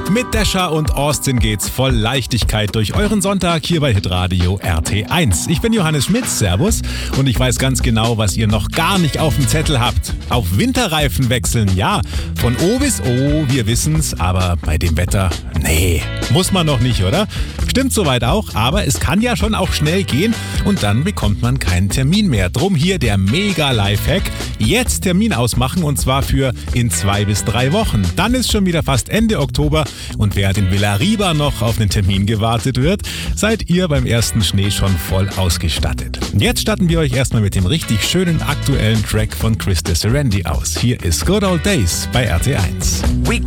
Mit Dasher und Austin geht's voll Leichtigkeit durch euren Sonntag hier bei Hitradio RT1. Ich bin Johannes Schmidt, servus. Und ich weiß ganz genau, was ihr noch gar nicht auf dem Zettel habt. Auf Winterreifen wechseln, ja. Von O bis O, wir wissen's, aber bei dem Wetter, nee, muss man noch nicht, oder? Stimmt soweit auch, aber es kann ja schon auch schnell gehen und dann bekommt man keinen Termin mehr. Drum hier der Mega-Lifehack. Jetzt Termin ausmachen und zwar für in 2 bis 3 Wochen. Dann ist schon wieder fast Ende Oktober und während in Villarriba noch auf einen Termin gewartet wird, seid ihr beim ersten Schnee schon voll ausgestattet. Jetzt statten wir euch erstmal mit dem richtig schönen aktuellen Track von Chris de Serendi aus. Hier ist Good Old Days bei RT1. We